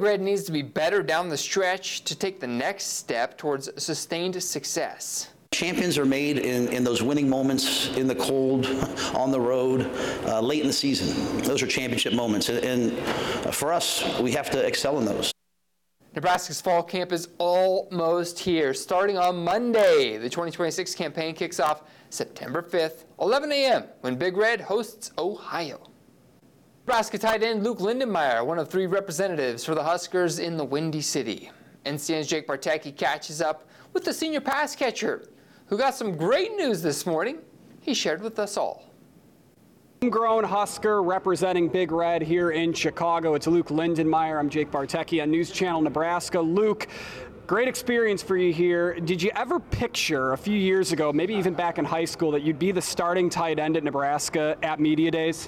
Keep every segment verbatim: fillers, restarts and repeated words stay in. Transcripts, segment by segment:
Red needs to be better down the stretch to take the next step towards sustained success. Champions are made in, in those winning moments, in the cold, on the road, uh, late in the season. Those are championship moments, and, and for us, we have to excel in those. Nebraska's fall camp is almost here. Starting on Monday, the twenty twenty-six campaign kicks off September fifth, eleven a m when Big Red hosts Ohio. Nebraska tight end Luke Lindenmeyer, one of three representatives for the Huskers in the Windy City. N C N's Jake Bartecki catches up with the senior pass catcher, who got some great news this morning he shared with us all. Homegrown Husker representing Big Red here in Chicago. It's Luke Lindenmeyer. I'm Jake Bartecki on News Channel Nebraska. Luke, great experience for you here. Did you ever picture a few years ago, maybe even back in high school, that you'd be the starting tight end at Nebraska at Media Days?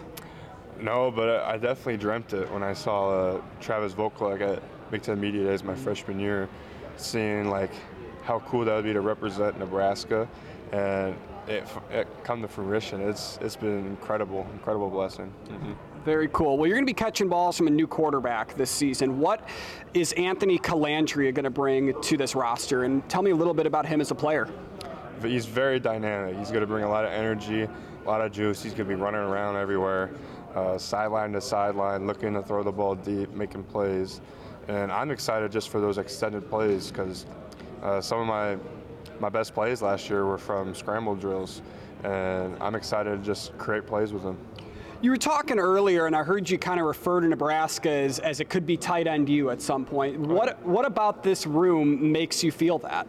No, but I definitely dreamt it when I saw uh, Travis Vokolek at Big Ten Media Days my freshman year, seeing like how cool that would be to represent Nebraska, and it, it come to fruition. It's it's been incredible, incredible blessing. Mm-hmm. Very cool. Well, you're going to be catching balls from a new quarterback this season. What is Anthony Calandria going to bring to this roster? And tell me a little bit about him as a player. He's very dynamic. He's going to bring a lot of energy, a lot of juice. He's going to be running around everywhere, uh, sideline to sideline, looking to throw the ball deep, making plays. And I'm excited just for those extended plays because uh, some of my my best plays last year were from scramble drills, and I'm excited to just create plays with him. You were talking earlier, and I heard you kind of refer to Nebraska as, as it could be tight end you at some point. What what about this room makes you feel that?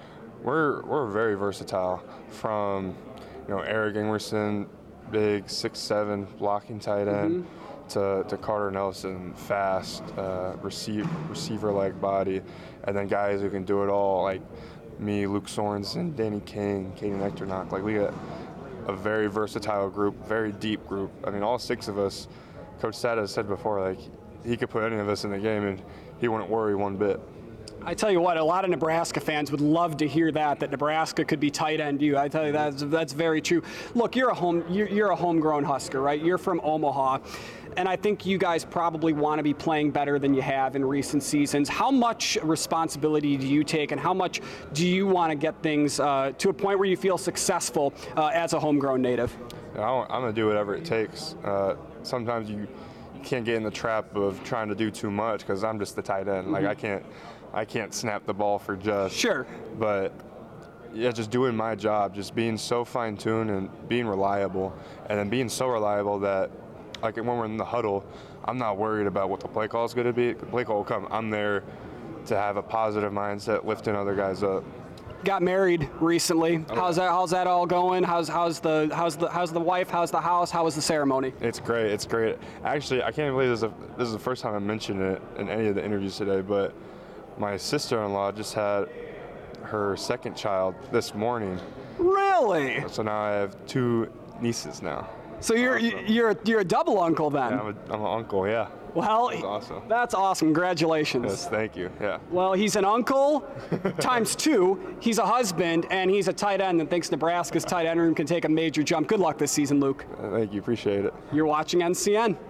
We're we're very versatile. From you know Eric Ingerson, big six seven blocking tight end, mm-hmm. to, to Carter Nelson, fast uh, receive, receiver-like body, and then guys who can do it all like me, Luke Sorensen, Danny King, Kaden Echternock. Like we got a very versatile group, very deep group. I mean, all six of us, Coach Sada said before, like he could put any of us in the game and he wouldn't worry one bit. I tell you what, a lot of Nebraska fans would love to hear that, that Nebraska could be tight end you. I tell you, that's, that's very true. Look, you're a home, you're, you're a homegrown Husker, right? You're from Omaha. And I think you guys probably want to be playing better than you have in recent seasons. How much responsibility do you take, and how much do you want to get things uh, to a point where you feel successful uh, as a homegrown native? I'm going to do whatever it takes. Uh, sometimes you, you can't get in the trap of trying to do too much because I'm just the tight end. Mm-hmm. Like I can't, I can't snap the ball for just. Sure. But yeah, just doing my job, just being so fine-tuned and being reliable, and then being so reliable that, like when we're in the huddle, I'm not worried about what the play call is going to be. The play call will come. I'm there to have a positive mindset, lifting other guys up. Got married recently. How's that? How's that all going? How's how's the how's the how's the wife? How's the house? How was the ceremony? It's great. It's great. Actually, I can't believe this is, a, this is the first time I mentioned it in any of the interviews today. But my sister-in-law just had her second child this morning. Really? So now I have two nieces now. So you're awesome. you're you're a double uncle then? Yeah, I'm, a, I'm an uncle. Yeah. Well, that's awesome. That's awesome. Congratulations. Yes, thank you. Yeah. Well, he's an uncle times two. He's a husband, and he's a tight end, and thinks Nebraska's tight end room can take a major jump. Good luck this season, Luke. Uh, thank you. Appreciate it. You're watching N C N.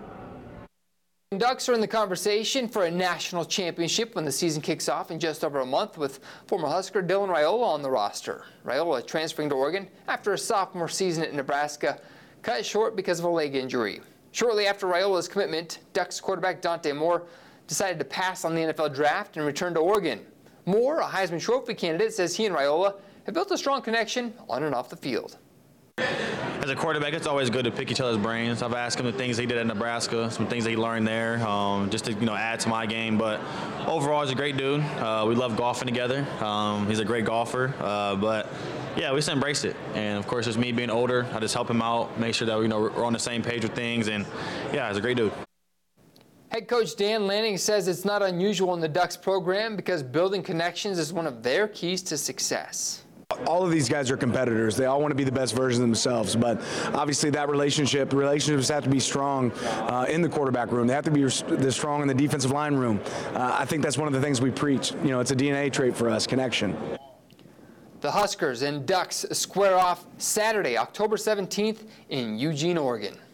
Ducks are in the conversation for a national championship when the season kicks off in just over a month, with former Husker Dylan Raiola on the roster. Raiola transferring to Oregon after a sophomore season at Nebraska cut short because of a leg injury. Shortly after Raiola's commitment, Ducks quarterback Dante Moore decided to pass on the N F L draft and return to Oregon. Moore, a Heisman Trophy candidate, says he and Raiola have built a strong connection on and off the field. As a quarterback, it's always good to pick each other's brains. I've asked him the things he did at Nebraska, some things that he learned there, um, just to you know add to my game. But overall, he's a great dude. Uh, we love golfing together. Um, he's a great golfer. Uh, but yeah, we just embrace it. And of course, it's me being older. I just help him out, make sure that you know we're on the same page with things. And yeah, he's a great dude. Head coach Dan Lanning says it's not unusual in the Ducks program because building connections is one of their keys to success. All of these guys are competitors. They all want to be the best version of themselves, but obviously that relationship, relationships have to be strong uh, in the quarterback room. They have to be this strong in the defensive line room. Uh, I think that's one of the things we preach. You know, it's a D N A trait for us, connection. The Huskers and Ducks square off Saturday, October seventeenth in Eugene, Oregon.